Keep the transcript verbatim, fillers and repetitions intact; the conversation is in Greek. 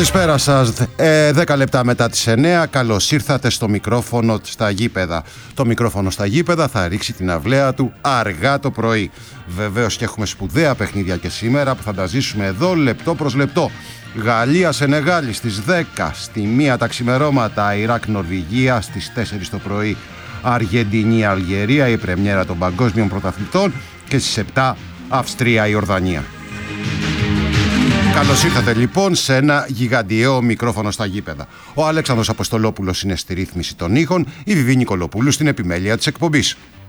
Καλησπέρα σας. Ε, δέκα λεπτά μετά τις εννέα, καλώς ήρθατε στο μικρόφωνο στα γήπεδα. Το μικρόφωνο στα γήπεδα θα ρίξει την αυλαία του αργά το πρωί. Βεβαίως και έχουμε σπουδαία παιχνίδια και σήμερα που θα τα ζήσουμε εδώ λεπτό προς λεπτό. Γαλλία-Σενεγάλη στις δέκα, στη μία τα ξημερώματα, Ιράκ-Νορβηγία στις τέσσερις το πρωί, Αργεντινή-Αλγερία, η πρεμιέρα των παγκόσμιων πρωταθλητών, και στις επτά Αυστρία-Ιορδανία. Καλώς ήρθατε λοιπόν σε ένα γιγαντιαίο μικρόφωνο στα γήπεδα. Ο Αλέξανδρος Αποστολόπουλος είναι στη ρύθμιση των ήχων, η Βιβή Νικολοπούλου στην επιμέλεια της εκπομπής.